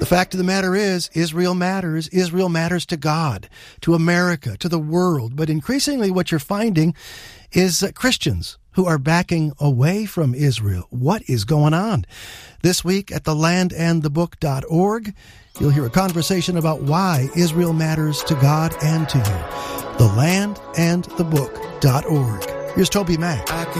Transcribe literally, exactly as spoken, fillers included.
The fact of the matter is, Israel matters. Israel matters to God, to America, to the world. But increasingly what you're finding is uh, Christians who are backing away from Israel. What is going on? This week at the land and the book dot org, you'll hear a conversation about why Israel matters to God and to you. the land and the book dot org. Here's Toby Mack.